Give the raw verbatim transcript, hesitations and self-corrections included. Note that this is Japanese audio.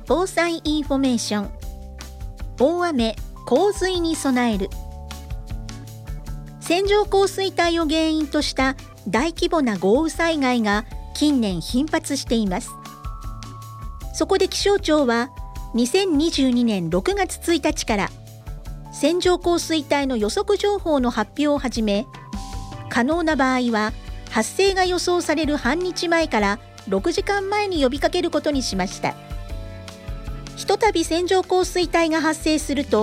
防災インフォメーション。大雨・洪水に備える。線状降水帯を原因とした大規模な豪雨災害が近年頻発しています。そこで気象庁はにせんにじゅうにねんろくがつついたちから線状降水帯の予測情報の発表を始め、可能な場合は発生が予想される半日前からろくじかんまえに呼びかけることにしました。ひとたび線状降水帯が発生すると